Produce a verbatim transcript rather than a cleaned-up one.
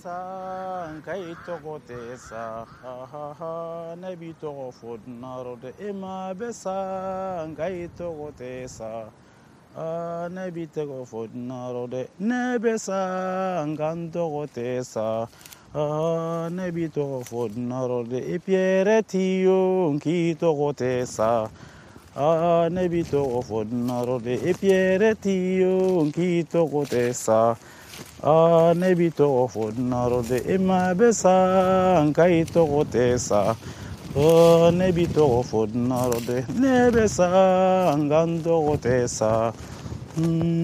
sa nkai tɔgɔ tɛ sa ha ha ha ne b'i tɔgɔ fɔ dunayɔrɔ de e ma bɛ sa nkai tɔgɔ tɛ sa ah ne b'i tɔgɔ fɔ dunayɔrɔ de ne bɛ sa nka n tɔgɔ tɛ sa ah ne b'i tɔgɔ fɔ dunayɔrɔ de e piyɛrɛ t'i yo nk'i tɔgɔ tɛ sa ah ne b'i tɔgɔ fɔ dunayɔrɔ de e piyɛrɛ t'i yo nk'i tɔgɔ tɛ sa ah ne b'i tɔgɔ fɔ dunayɔrɔ de e ma bɛ sa nka i tɔgɔ tɛ sa ah ne b'i tɔgɔ fɔ dunayɔrɔ de ne bɛ sa nka n tɔgɔ tɛ sa.